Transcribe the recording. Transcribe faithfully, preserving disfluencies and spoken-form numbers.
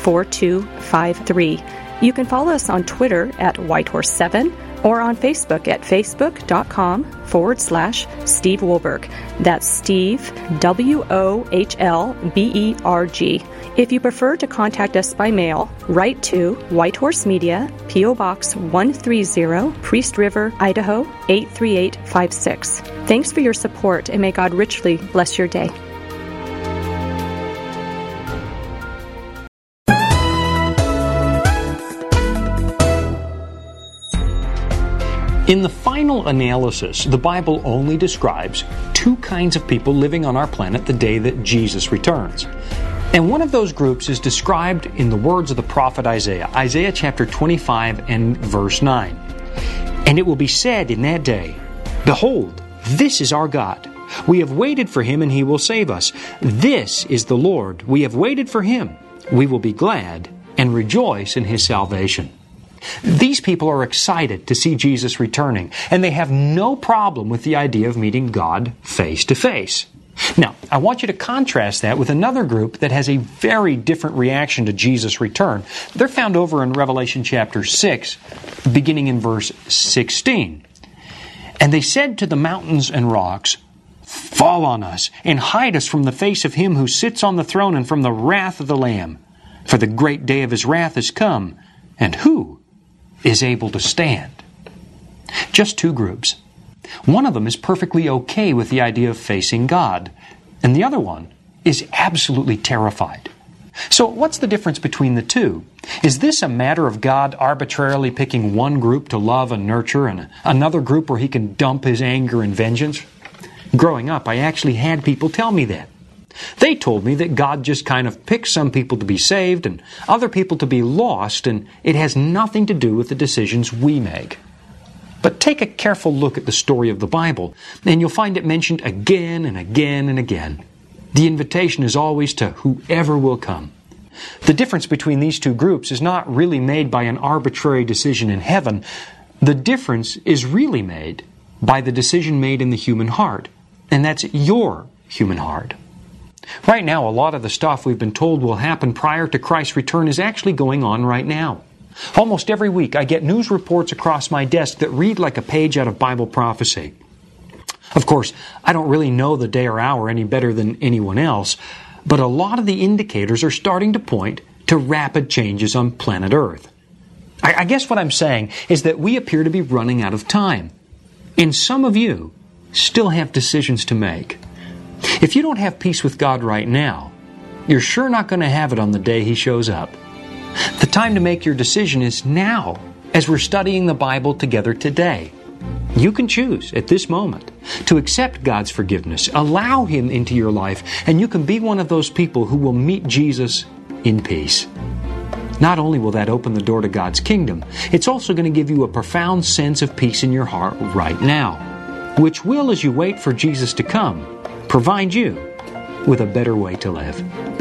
four two five three. You can follow us on Twitter at Whitehorse seven or on Facebook at facebook.com forward slash Steve Wohlberg. That's Steve, W O H L B E R G. If you prefer to contact us by mail, write to Whitehorse Media, P O. Box one thirty, Priest River, Idaho eight three eight five six. Thanks for your support, and may God richly bless your day. In the final analysis, the Bible only describes two kinds of people living on our planet the day that Jesus returns. And one of those groups is described in the words of the prophet Isaiah, Isaiah chapter twenty-five and verse nine. And it will be said in that day, Behold, this is our God. We have waited for Him, and He will save us. This is the Lord. We have waited for Him. We will be glad and rejoice in His salvation. These people are excited to see Jesus returning, and they have no problem with the idea of meeting God face to face. Now, I want you to contrast that with another group that has a very different reaction to Jesus' return. They're found over in Revelation chapter six, beginning in verse sixteen. And they said to the mountains and rocks, Fall on us, and hide us from the face of Him who sits on the throne and from the wrath of the Lamb. For the great day of His wrath is come, and who is able to stand? Just two groups. One of them is perfectly okay with the idea of facing God, and the other one is absolutely terrified. So what's the difference between the two? Is this a matter of God arbitrarily picking one group to love and nurture and another group where He can dump His anger and vengeance? Growing up, I actually had people tell me that. They told me that God just kind of picks some people to be saved and other people to be lost, and it has nothing to do with the decisions we make. But take a careful look at the story of the Bible, and you'll find it mentioned again and again and again. The invitation is always to whoever will come. The difference between these two groups is not really made by an arbitrary decision in heaven. The difference is really made by the decision made in the human heart, and that's your human heart. Right now, a lot of the stuff we've been told will happen prior to Christ's return is actually going on right now. Almost every week, I get news reports across my desk that read like a page out of Bible prophecy. Of course, I don't really know the day or hour any better than anyone else, but a lot of the indicators are starting to point to rapid changes on planet Earth. I, I guess what I'm saying is that we appear to be running out of time. And some of you still have decisions to make. If you don't have peace with God right now, you're sure not going to have it on the day He shows up. The time to make your decision is now, as we're studying the Bible together today. You can choose at this moment to accept God's forgiveness, allow Him into your life, and you can be one of those people who will meet Jesus in peace. Not only will that open the door to God's kingdom, it's also going to give you a profound sense of peace in your heart right now, which will, as you wait for Jesus to come, provide you with a better way to live.